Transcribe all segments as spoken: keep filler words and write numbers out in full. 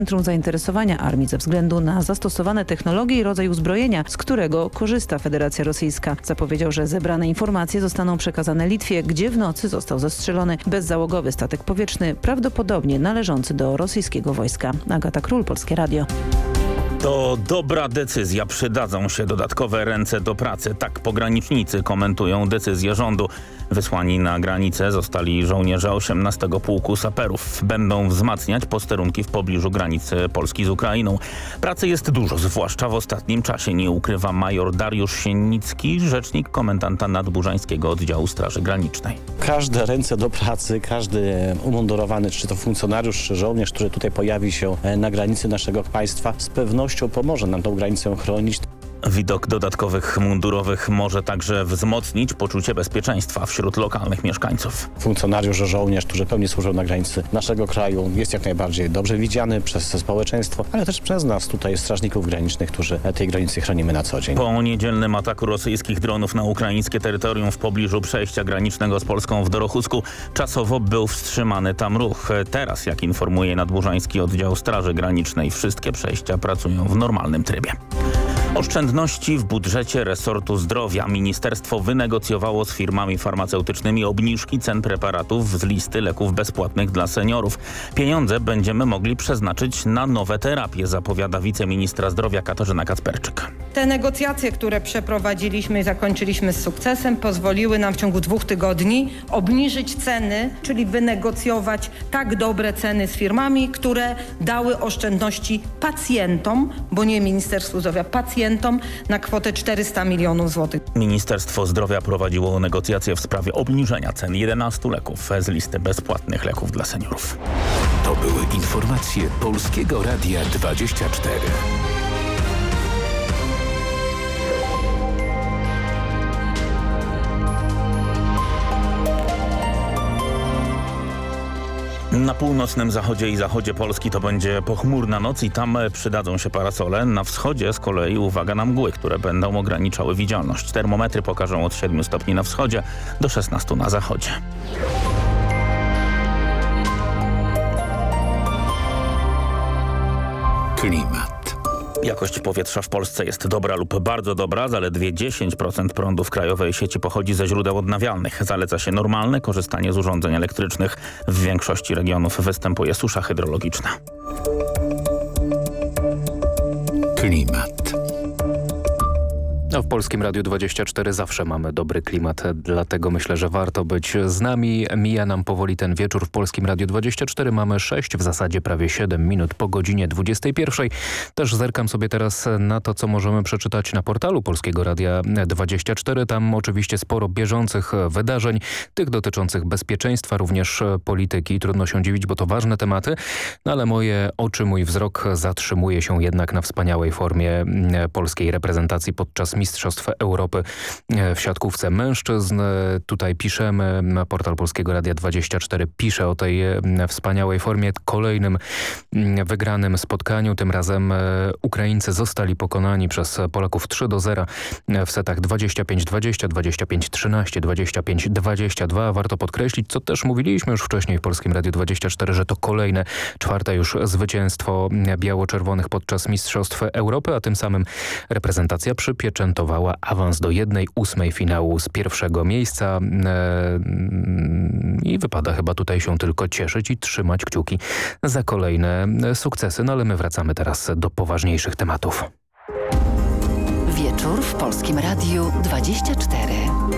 Centrum zainteresowania armii ze względu na zastosowane technologie i rodzaj uzbrojenia, z którego korzysta Federacja Rosyjska. Zapowiedział, że zebrane informacje zostaną przekazane Litwie, gdzie w nocy został zestrzelony bezzałogowy statek powietrzny, prawdopodobnie należący do rosyjskiego wojska. Agata Król, Polskie Radio. To dobra decyzja. Przydadzą się dodatkowe ręce do pracy. Tak pogranicznicy komentują decyzję rządu. Wysłani na granicę zostali żołnierze osiemnastego Pułku Saperów. Będą wzmacniać posterunki w pobliżu granicy Polski z Ukrainą. Pracy jest dużo, zwłaszcza w ostatnim czasie, nie ukrywa major Dariusz Siennicki, rzecznik komendanta nadburzańskiego oddziału Straży Granicznej. Każde ręce do pracy, każdy umundurowany, czy to funkcjonariusz, czy żołnierz, który tutaj pojawi się na granicy naszego państwa, z pewnością pomoże nam tą granicę chronić. Widok dodatkowych mundurowych może także wzmocnić poczucie bezpieczeństwa wśród lokalnych mieszkańców. Funkcjonariusz, żołnierz, którzy pełni służą na granicy naszego kraju, jest jak najbardziej dobrze widziany przez społeczeństwo, ale też przez nas tutaj strażników granicznych, którzy tej granicy chronimy na co dzień. Po niedzielnym ataku rosyjskich dronów na ukraińskie terytorium w pobliżu przejścia granicznego z Polską w Dorochusku czasowo był wstrzymany tam ruch. Teraz, jak informuje nadburzański oddział Straży Granicznej, wszystkie przejścia pracują w normalnym trybie. Oszczędności w budżecie resortu zdrowia. Ministerstwo wynegocjowało z firmami farmaceutycznymi obniżki cen preparatów z listy leków bezpłatnych dla seniorów. Pieniądze będziemy mogli przeznaczyć na nowe terapie, zapowiada wiceministra zdrowia Katarzyna Kacperczyk. Te negocjacje, które przeprowadziliśmy i zakończyliśmy z sukcesem, pozwoliły nam w ciągu dwóch tygodni obniżyć ceny, czyli wynegocjować tak dobre ceny z firmami, które dały oszczędności pacjentom, bo nie Ministerstwu Zdrowia, pacjentom, na kwotę czterysta milionów złotych. Ministerstwo Zdrowia prowadziło negocjacje w sprawie obniżenia cen jedenastu leków z listy bezpłatnych leków dla seniorów. To były informacje Polskiego Radia dwadzieścia cztery. Na północnym zachodzie i zachodzie Polski to będzie pochmurna noc i tam przydadzą się parasole. Na wschodzie z kolei uwaga na mgły, które będą ograniczały widzialność. Termometry pokażą od siedmiu stopni na wschodzie do szesnastu na zachodzie. Klimat. Jakość powietrza w Polsce jest dobra lub bardzo dobra. Zaledwie dziesięć procent prądu w krajowej sieci pochodzi ze źródeł odnawialnych. Zaleca się normalne korzystanie z urządzeń elektrycznych. W większości regionów występuje susza hydrologiczna. Klimat. No, w Polskim Radiu dwadzieścia cztery zawsze mamy dobry klimat, dlatego myślę, że warto być z nami. Mija nam powoli ten wieczór w Polskim Radiu dwadzieścia cztery. Mamy sześć, w zasadzie prawie siedem minut po godzinie dwudziestej pierwszej. Też zerkam sobie teraz na to, co możemy przeczytać na portalu Polskiego Radia dwadzieścia cztery. Tam oczywiście sporo bieżących wydarzeń, tych dotyczących bezpieczeństwa, również polityki. Trudno się dziwić, bo to ważne tematy, no ale moje oczy, mój wzrok zatrzymuje się jednak na wspaniałej formie polskiej reprezentacji podczas Mistrzostw Europy w siatkówce mężczyzn. Tutaj piszemy, portal Polskiego Radia dwadzieścia cztery pisze o tej wspaniałej formie. Kolejnym wygranym spotkaniu, tym razem Ukraińcy zostali pokonani przez Polaków trzy do zera w setach dwadzieścia pięć dwadzieścia, dwadzieścia pięć trzynaście, dwadzieścia pięć dwadzieścia dwa. Warto podkreślić, co też mówiliśmy już wcześniej w Polskim Radiu dwadzieścia cztery, że to kolejne, czwarte już zwycięstwo biało-czerwonych podczas Mistrzostw Europy, a tym samym reprezentacja przypieczętowała awans do jednej ósmej finału z pierwszego miejsca i wypada chyba tutaj się tylko cieszyć i trzymać kciuki za kolejne sukcesy. No ale my wracamy teraz do poważniejszych tematów. Wieczór w Polskim Radiu dwadzieścia cztery.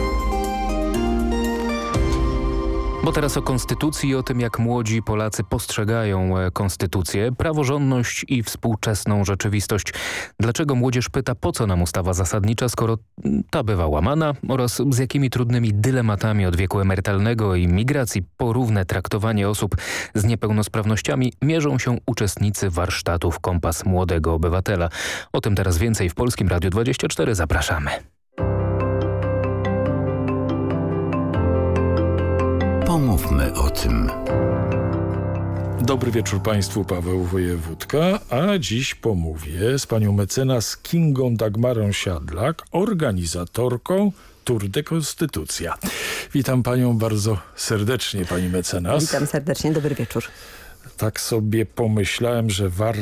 Bo teraz o konstytucji i o tym, jak młodzi Polacy postrzegają konstytucję, praworządność i współczesną rzeczywistość. Dlaczego młodzież pyta, po co nam ustawa zasadnicza, skoro ta bywa łamana, oraz z jakimi trudnymi dylematami od wieku emerytalnego i migracji po równe traktowanie osób z niepełnosprawnościami mierzą się uczestnicy warsztatów Kompas Młodego Obywatela. O tym teraz więcej w Polskim Radiu dwadzieścia cztery. Zapraszamy. Pomówmy o tym. Dobry wieczór Państwu, Paweł Wojewódka, a dziś pomówię z panią mecenas Kingą Dagmarą Siadlak, organizatorką Tour de Konstytucja. Witam panią bardzo serdecznie, pani mecenas. Witam serdecznie, dobry wieczór. tak sobie pomyślałem, że warto